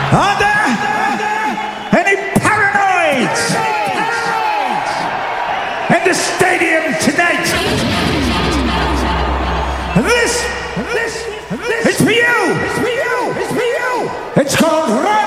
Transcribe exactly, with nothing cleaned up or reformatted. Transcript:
Are there any paranoids in the stadium tonight? This, this, this is for you. It's for you. It's for you. It's called Run.